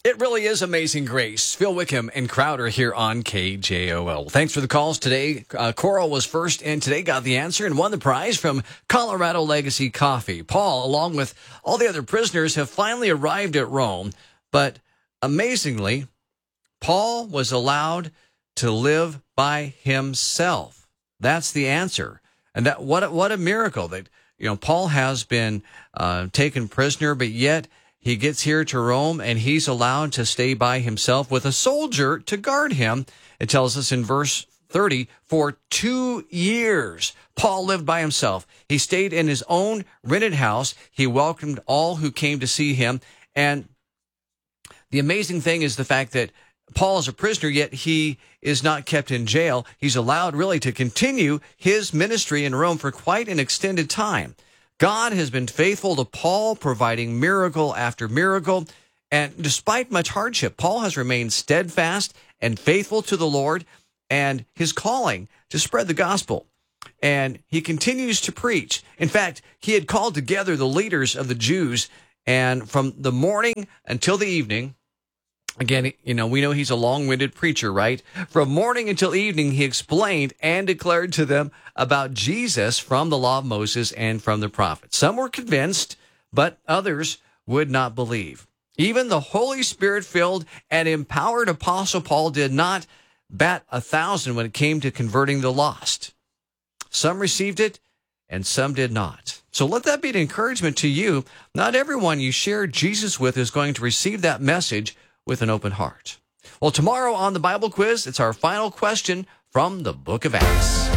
It really is Amazing Grace. Phil Wickham and Crowder here on KJOL. Thanks for the calls today. Coral was first in today, got the answer, and won the prize from Colorado Legacy Coffee. Paul, along with all the other prisoners, have finally arrived at Rome. But amazingly, Paul was allowed to live by himself. That's the answer. And that what a miracle that, Paul has been taken prisoner, but yet he gets here to Rome, and he's allowed to stay by himself with a soldier to guard him. It tells us in verse 30, for 2 years, Paul lived by himself. He stayed in his own rented house. He welcomed all who came to see him. And the amazing thing is the fact that Paul is a prisoner, yet he is not kept in jail. He's allowed really to continue his ministry in Rome for quite an extended time. God has been faithful to Paul, providing miracle after miracle. And despite much hardship, Paul has remained steadfast and faithful to the Lord and his calling to spread the gospel. And he continues to preach. In fact, he had called together the leaders of the Jews, and from the morning until the evening, again, we know he's a long-winded preacher, right? From morning until evening, he explained and declared to them about Jesus from the law of Moses and from the prophets. Some were convinced, but others would not believe. Even the Holy Spirit-filled and empowered Apostle Paul did not bat 1,000 when it came to converting the lost. Some received it, and some did not. So let that be an encouragement to you. Not everyone you share Jesus with is going to receive that message with an open heart. Well, tomorrow on the Bible Quiz, it's our final question from the book of Acts.